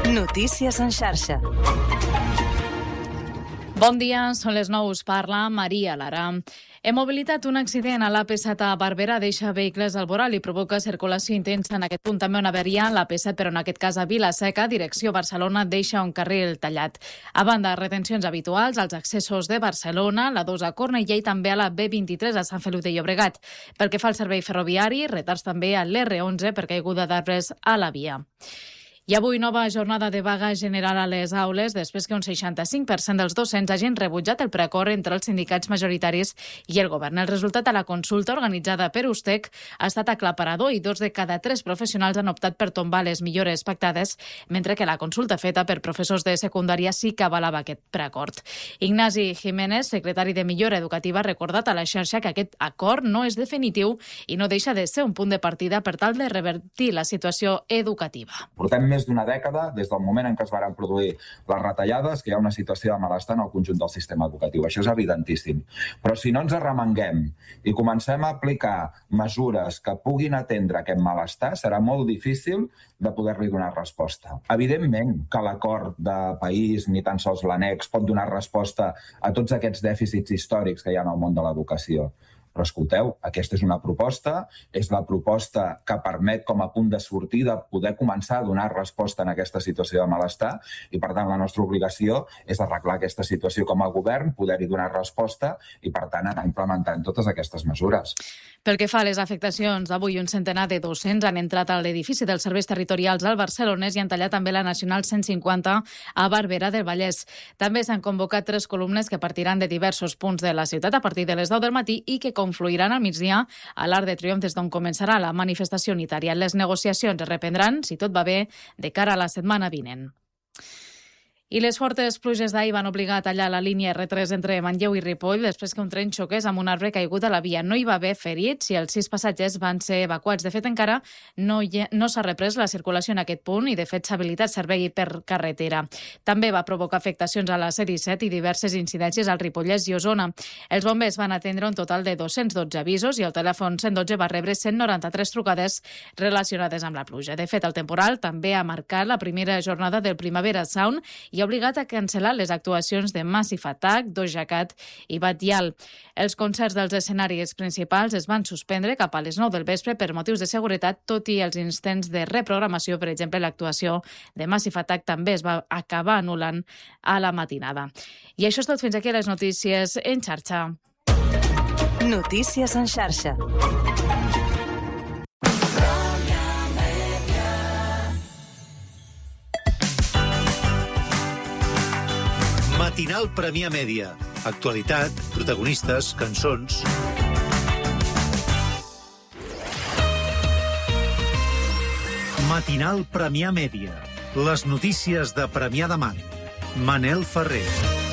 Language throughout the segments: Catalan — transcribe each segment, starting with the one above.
Notícies en xarxa. Bon dia, són les 9, us parla Maria Lara. Hem mobilitat un accident a l'AP7 a Barberà, deixa vehicles al voral i provoca circulació intensa. En aquest punt també una avaria a l'AP7, però en aquest cas a Vila-seca, direcció Barcelona, deixa un carril tallat. A banda, retencions habituals als accessos de Barcelona, la 2 a Cornellà i també a la B23 a Sant Feliu de Llobregat. Pel que fa al servei ferroviari, retards també a l'R11 per caiguda d'arbres a la via. I avui nova jornada de vaga general a les aules després que un 65% dels docents hagin rebutjat el preacord entre els sindicats majoritaris i el govern. El resultat de la consulta organitzada per USTEC ha estat aclaparador i 2 de cada 3 professionals han optat per tombar les millores pactades, mentre que la consulta feta per professors de secundària sí que avalava aquest preacord. Ignasi Jiménez, secretari de Millora Educativa, ha recordat a la xarxa que aquest acord no és definitiu i no deixa de ser un punt de partida per tal de revertir la situació educativa. Portem més d'una dècada, des del moment en què es van produir les retallades, que hi ha una situació de malestar en el conjunt del sistema educatiu. Això és evidentíssim. Però si no ens arremanguem i comencem a aplicar mesures que puguin atendre aquest malestar, serà molt difícil de poder-li donar resposta. Evidentment que l'acord de país, ni tan sols l'annex, pot donar resposta a tots aquests dèficits històrics que hi ha en el món de l'educació. Però escolteu, aquesta és una proposta, és la proposta que permet com a punt de sortida poder començar a donar resposta en aquesta situació de malestar i, per tant, la nostra obligació és arreglar aquesta situació com a govern, poder-hi donar resposta i, per tant, anar implementant totes aquestes mesures. Pel que fa a les afectacions, avui un centenar de docents han entrat a l'edifici dels serveis territorials al Barcelonès i han tallat també la Nacional 150 a Barberà del Vallès. També s'han convocat 3 columnes que partiran de diversos punts de la ciutat a partir de les 10 del matí i que confluiran al migdia a l'Arc de Triomf, des d'on començarà la manifestació unitària. Les negociacions es reprendran, si tot va bé, de cara a la setmana vinent. I les fortes pluges d'ahir van obligar a tallar la línia R3 entre Manlleu i Ripoll després que un tren xoqués amb un arbre caigut a la via. No hi va haver ferits i els 6 passatgers van ser evacuats. De fet, encara no s'ha reprès la circulació en aquest punt i, de fet, s'ha habilitat servei per carretera. També va provocar afectacions a la C-17 i diverses incidències al Ripollès i Osona. Els bombers van atendre un total de 212 avisos i el telèfon 112 va rebre 193 trucades relacionades amb la pluja. De fet, el temporal també ha marcat la primera jornada del Primavera Sound i ha obligat a cancel·lar les actuacions de Massive Attack, Doja Cat i Batllal. Els concerts dels escenaris principals es van suspendre cap a les 9 del vespre per motius de seguretat, tot i els intents de reprogramació. Per exemple, l'actuació de Massive Attack també es va acabar anul·lant a la matinada. I això és tot, fins aquí les notícies en xarxa. Notícies en xarxa. Matinal Premià Mèdia. Actualitat, protagonistes, cançons. Matinal Premià Mèdia. Les notícies de Premià de Mar. Manel Ferrer.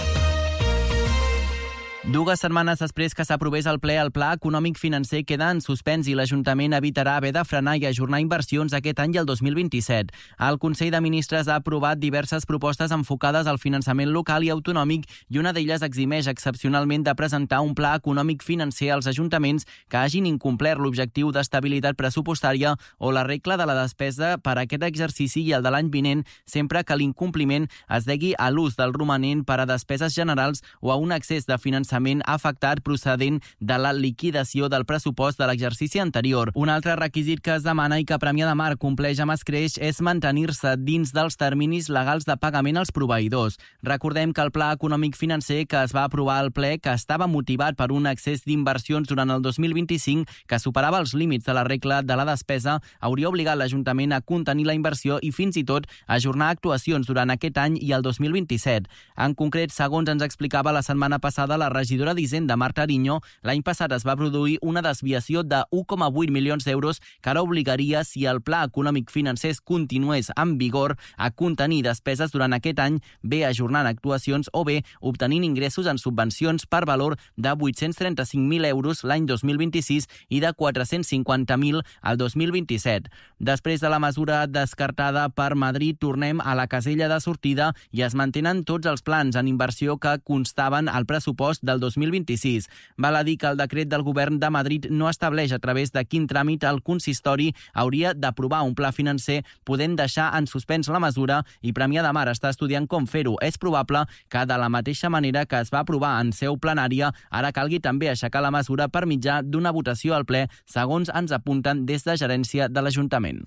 2 setmanes després que s'aprovés al ple el Pla Econòmic Financer queda en suspens i l'Ajuntament evitarà haver de frenar i ajornar inversions aquest any i el 2027. El Consell de Ministres ha aprovat diverses propostes enfocades al finançament local i autonòmic i una d'elles eximeix excepcionalment de presentar un Pla Econòmic Financer als ajuntaments que hagin incomplert l'objectiu d'estabilitat pressupostària o la regla de la despesa per a aquest exercici i el de l'any vinent, sempre que l'incompliment es degui a l'ús del romanent per a despeses generals o a un excés de finançament afectat procedent de la liquidació del pressupost de l'exercici anterior. Un altre requisit que es demana i que Premià de Mar compleix amb escreix és mantenir-se dins dels terminis legals de pagament als proveïdors. Recordem que el Pla Econòmic Financer que es va aprovar al ple, que estava motivat per un excés d'inversions durant el 2025 que superava els límits de la regla de la despesa, hauria obligat l'Ajuntament a contenir la inversió i fins i tot ajornar actuacions durant aquest any i el 2027. En concret, segons ens explicava la setmana passada la regidora d'Hisenda, Marta Ariño, l'any passat es va produir una desviació de 1,8 milions d'euros que ara obligaria, si el Pla Econòmic Financer continués en vigor, a contenir despeses durant aquest any, bé ajornant actuacions o bé obtenint ingressos en subvencions per valor de 835.000 euros l'any 2026 i de 450.000 al 2027. Després de la mesura descartada per Madrid, tornem a la casella de sortida i es mantenen tots els plans en inversió que constaven al pressupost del del 2026. Val a dir que el decret del govern de Madrid no estableix a través de quin tràmit el consistori hauria d'aprovar un pla financer, podent deixar en suspens la mesura, i Premià de Mar està estudiant com fer-ho. És probable que, de la mateixa manera que es va aprovar en seu plenària, ara calgui també aixecar la mesura per mitjà d'una votació al ple, segons ens apunten des de gerència de l'Ajuntament.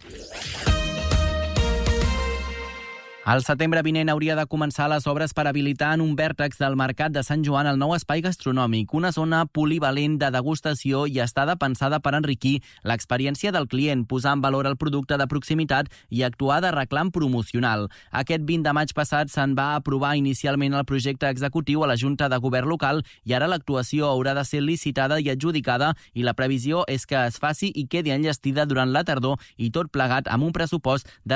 Al setembre vinent hauria de començar les obres per habilitar en un vèrtex del Mercat de Sant Joan el nou espai gastronòmic, una zona polivalent de degustació i estada pensada per enriquir l'experiència del client, posar en valor el producte de proximitat i actuar de reclam promocional. Aquest 20 de maig passat se'n va aprovar inicialment el projecte executiu a la Junta de Govern local i ara l'actuació haurà de ser licitada i adjudicada, i la previsió és que es faci i quedi enllestida durant la tardor, i tot plegat amb un pressupost de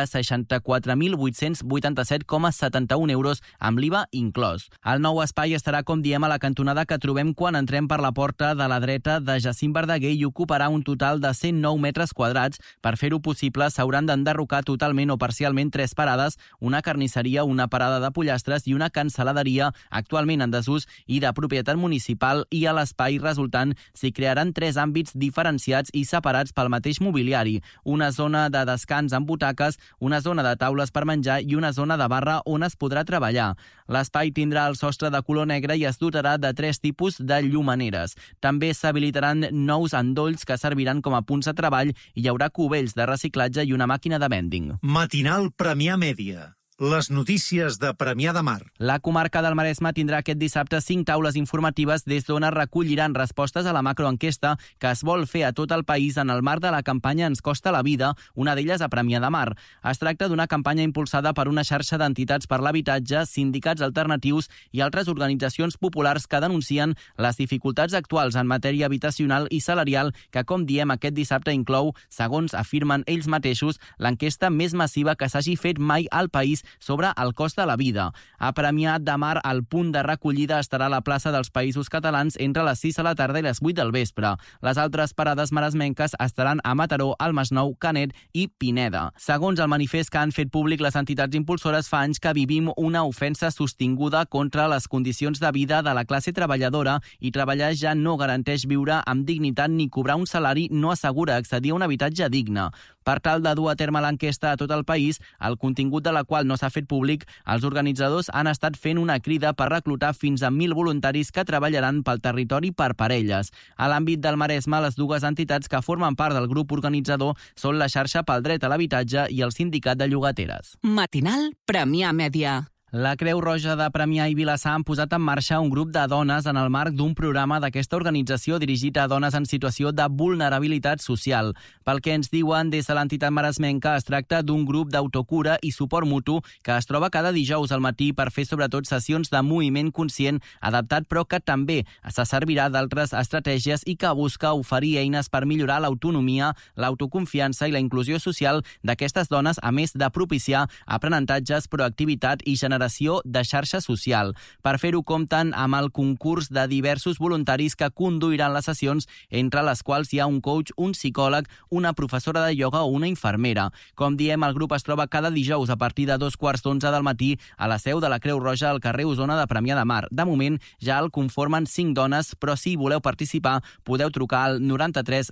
64.887,71 euros amb l'IVA inclòs. El nou espai estarà, com diem, a la cantonada que trobem quan entrem per la porta de la dreta de Jacint Verdaguer i ocuparà un total de 109 metres quadrats. Per fer-ho possible s'hauran d'enderrocar totalment o parcialment 3 parades, una carnisseria, una parada de pollastres i una cancel·laderia, actualment en desús i de propietat municipal, i a l'espai resultant s'hi crearan 3 àmbits diferenciats i separats pel mateix mobiliari: una zona de descans amb butaques, una zona de taules per menjar i una zona de barra on es podrà treballar. L'espai tindrà el sostre de color negre i es dotarà de 3 tipus de llumaneres. També s'habilitaran nous endolls que serviran com a punts de treball i hi haurà cubells de reciclatge i una màquina de vending. Matinal Premià Mèdia. Les notícies de Premià de Mar. La comarca del Maresme tindrà aquest dissabte 5 taules informatives des d'on es recolliran respostes a la macroenquesta que es vol fer a tot el país en el marc de la campanya Ens costa la vida, una d'elles a Premià de Mar. Es tracta d'una campanya impulsada per una xarxa d'entitats per l'habitatge, sindicats alternatius i altres organitzacions populars que denuncien les dificultats actuals en matèria habitacional i salarial que, com diem, aquest dissabte inclou, segons afirmen ells mateixos, l'enquesta més massiva que s'hagi fet mai al país sobre el cost de la vida. A Premià de Mar, el punt de recollida estarà a la plaça dels Països Catalans entre les 6 de la tarda i les 8 del vespre. Les altres parades maresmenques estaran a Mataró, al Masnou, Canet i Pineda. Segons el manifest que han fet públic les entitats impulsores, fa anys que vivim una ofensa sostinguda contra les condicions de vida de la classe treballadora, i treballar ja no garanteix viure amb dignitat ni cobrar un salari no assegura accedir a un habitatge digne. Per tal de dur a terme l'enquesta a tot el país, el contingut de la qual no s'ha fet públic, els organitzadors han estat fent una crida per reclutar fins a 1.000 voluntaris que treballaran pel territori per parelles. A l'àmbit del Maresme, les dues entitats que formen part del grup organitzador són la Xarxa pel Dret a l'Habitatge i el Sindicat de Llogateres. Matinal Premià Mèdia. La Creu Roja de Premià i Vilassar han posat en marxa un grup de dones en el marc d'un programa d'aquesta organització dirigit a dones en situació de vulnerabilitat social. Pel que ens diuen des de l'entitat maresmenca, es tracta d'un grup d'autocura i suport mutu que es troba cada dijous al matí per fer sobretot sessions de moviment conscient adaptat, però que també se servirà d'altres estratègies i que busca oferir eines per millorar l'autonomia, l'autoconfiança i la inclusió social d'aquestes dones, a més de propiciar aprenentatges, proactivitat i generació de xarxa social. Per fer-ho compten amb el concurs de diversos voluntaris que conduiran les sessions, entre les quals hi ha un coach, un psicòleg, una professora de ioga o una infermera. Com diem, el grup es troba cada dijous a partir de 2:15 del matí a la seu de la Creu Roja al carrer Osona de Premià de Mar. De moment ja el conformen 5 dones, però si voleu participar podeu trucar al 93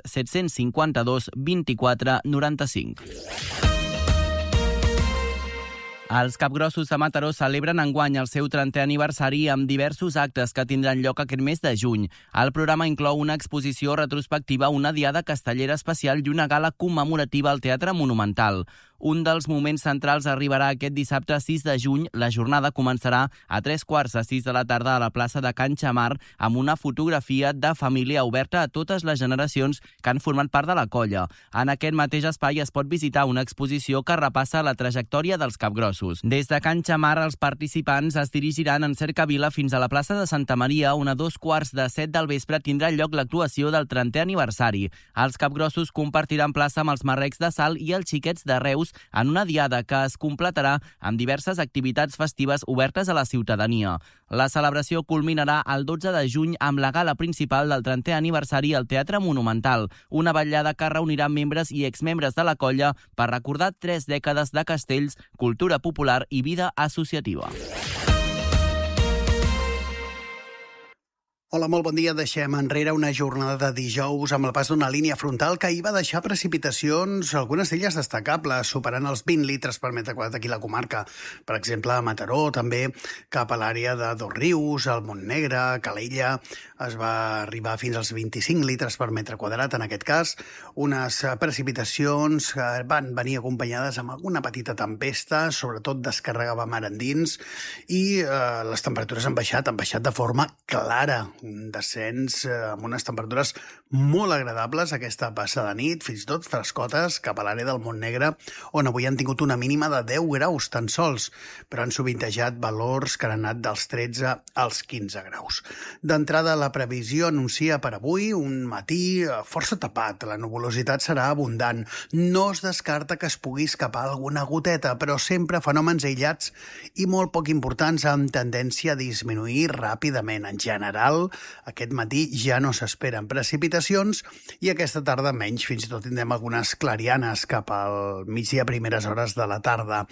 752 24 95. Els Capgrossos de Mataró celebren enguany el seu 30è aniversari amb diversos actes que tindran lloc aquest mes de juny. El programa inclou una exposició retrospectiva, una diada castellera especial i una gala commemorativa al Teatre Monumental. Un dels moments centrals arribarà aquest dissabte 6 de juny. La jornada començarà a 3:15 de la tarda a la plaça de Can Xamar amb una fotografia de família oberta a totes les generacions que han format part de la colla. En aquest mateix espai es pot visitar una exposició que repassa la trajectòria dels Capgrossos. Des de Can Xamar, els participants es dirigiran en cercavila fins a la plaça de Santa Maria, on a 2:15 del vespre tindrà lloc l'actuació del 30è aniversari. Els Capgrossos compartiran plaça amb els Marrecs de Salt i els Xiquets de Reus en una diada que es completarà amb diverses activitats festives obertes a la ciutadania. La celebració culminarà el 12 de juny amb la gala principal del 30è aniversari al Teatre Monumental, una vetllada que reunirà membres i exmembres de la colla per recordar 3 dècades de castells, cultura popular i vida associativa. Hola, molt bon dia. Deixem enrere una jornada de dijous amb el pas d'una línia frontal que ahir va deixar precipitacions, algunes d'elles destacables, superant els 20 litres per metre quadrat aquí a la comarca. Per exemple, a Mataró, també cap a l'àrea de Dosrius, al Montnegre, Calella, es va arribar fins als 25 litres per metre quadrat. En aquest cas, unes precipitacions que van venir acompanyades amb alguna petita tempesta, sobretot descarregava mar endins, i les temperatures han baixat de forma clara. Un descens amb unes temperatures molt agradables aquesta passada nit, fins i tot frescotes cap a l'àrea del Montnegre, on avui han tingut una mínima de 10 graus tan sols, però han sovintejat valors que han anat dels 13 als 15 graus. D'entrada, la previsió anuncia per avui un matí força tapat. La nuvolositat serà abundant. No es descarta que es pugui escapar alguna goteta, però sempre fenòmens aïllats i molt poc importants amb tendència a disminuir ràpidament. En general, aquest matí ja no s'esperen precipitacions i aquesta tarda menys. Fins i tot tindrem algunes clarianes cap al migdia, primeres hores de la tarda.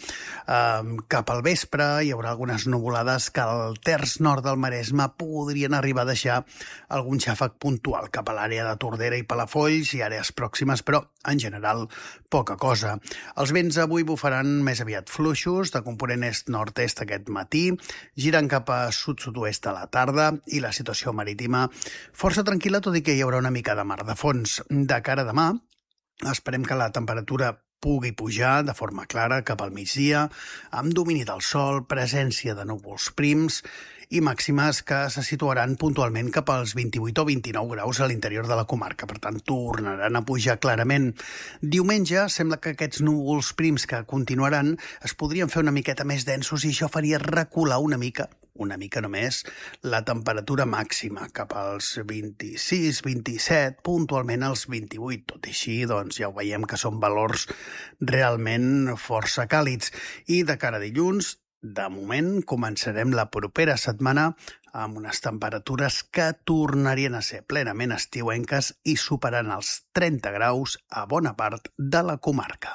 Cap al vespre hi haurà algunes nuvolades que al terç nord del Maresme podrien arribar a deixar algun xàfec puntual cap a l'àrea de Tordera i Palafolls i àrees pròximes, però en general poca cosa. Els vents avui bufaran més aviat fluixos, de component est-nord-est aquest matí, girant cap a sud-sud-oest a la tarda i la situació marítima força tranquil·la, tot i que hi haurà una mica de mar de fons. De cara a demà, esperem que la temperatura pugui pujar de forma clara cap al migdia, amb domini del sol, presència de núvols prims i màximes que se situaran puntualment cap als 28 o 29 graus a l'interior de la comarca. Per tant, tornaran a pujar clarament. Diumenge sembla que aquests núvols prims que continuaran es podrien fer una miqueta més densos i això faria recular una mica només, la temperatura màxima cap als 26, 27, puntualment als 28. Tot i així, doncs, ja ho veiem que són valors realment força càlids. I de cara a dilluns, de moment, començarem la propera setmana amb unes temperatures que tornarien a ser plenament estiuenques i superant els 30 graus a bona part de la comarca.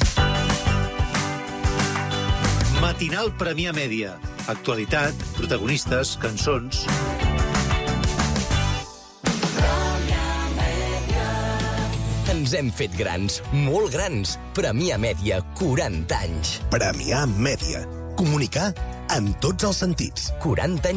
Matinal Premià Mèdia. Actualitat, protagonistes, cançons... Ens hem fet grans, molt grans. Premià Mèdia, 40 anys. Premià Mèdia. Comunicar en tots els sentits. 40 anys